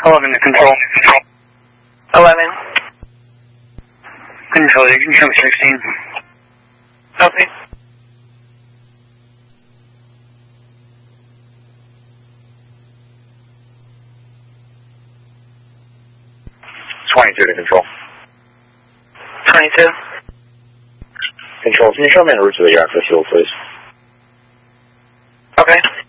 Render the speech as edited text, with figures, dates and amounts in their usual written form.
11 to control. 11. Control, you can show 16. Okay. To control. 22. Control, can you show me en route to the aircraft fuel, please? Okay.